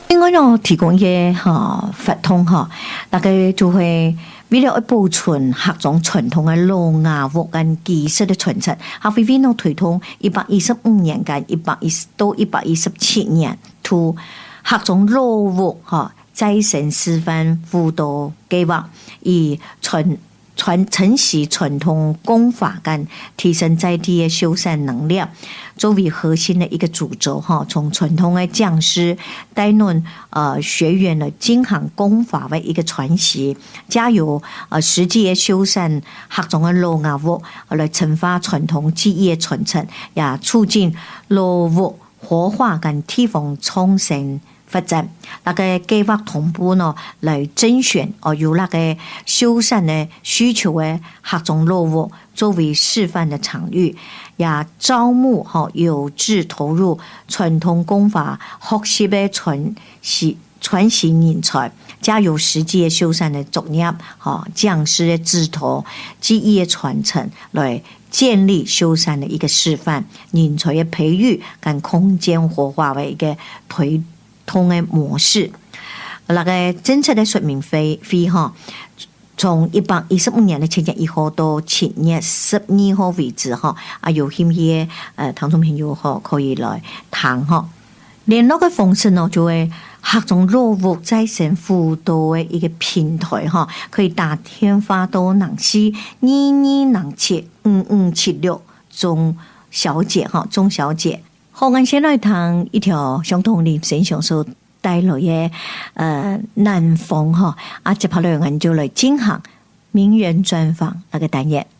另外呢，提供嘅活动大概就会为了保存各种传统嘅老雅乐跟技术嘅传承，下飞飞呢推动125年间到127年，图各种老乐再生示范辅导计划，以承袭传统功法跟提升在地的修缮能力作为核心的一个主轴从传统的匠师带领学员的精行功法的一个传习，加有实际的修缮各种的老雅乐来深化传统技艺的传承，也促进老乐活化跟地方创新发展。那个计划同步呢，来甄选有那个修缮的需求的各种老乐作为示范的场域，也招募有志投入传统功法学习的传习人才，加有实际的修缮的作业匠师的指导技艺的传承，来建立修缮的一个示范人才的培育跟空间活化的一个推通的模式。那个政策的说明费从115年的7月1号到7月12号为止有兴趣的听众朋友可以来谈联络的方式呢，就会各种老乐再生辅导的一个平台可以打电话到2207-5276钟小姐钟小姐。好，我们先来谈一条相同的现象所带来的南方接下来我们就来进行名人专访那个单元。